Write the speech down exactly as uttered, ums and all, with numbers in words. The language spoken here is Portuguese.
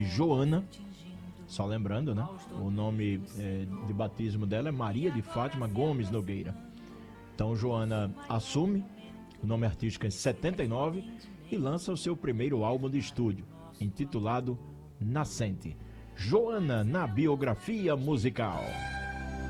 Joana, só lembrando, né? O nome é, de batismo dela é Maria de Fátima Gomes Nogueira. Então Joana assume o nome artístico em setenta e nove e lança o seu primeiro álbum de estúdio, intitulado Nascente. Joana na biografia musical.